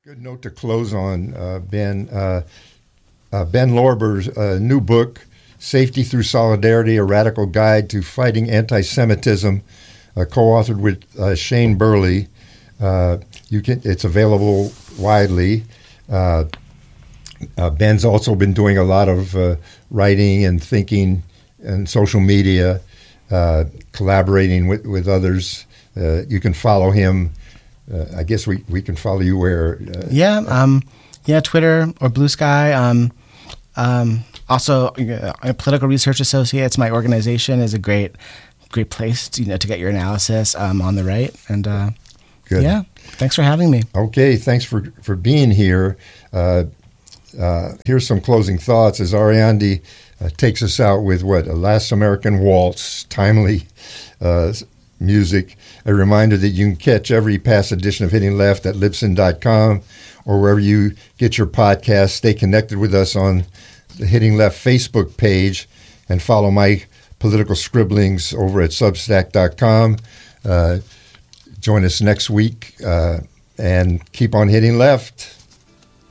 Good note to close on, Ben. Ben Lorber's new book, Safety Through Solidarity, A Radical Guide to Fighting Anti-Semitism, co-authored with Shane Burley. It's available widely. Ben's also been doing a lot of writing and thinking and social media, collaborating with others. You can follow him. I guess we can follow you where? Twitter or Blue Sky. Also, Political Research Associates, my organization, is a great place to get your analysis on the right. And good. Yeah, thanks for having me. Okay, thanks for being here. Here's some closing thoughts as Ariandi takes us out with a Last American Waltz, timely music. A reminder that you can catch every past edition of Hitting Left at Libsyn.com or wherever you get your podcasts. Stay connected with us on the Hitting Left Facebook page and follow my political scribblings over at Substack.com. Join us next week and keep on hitting left.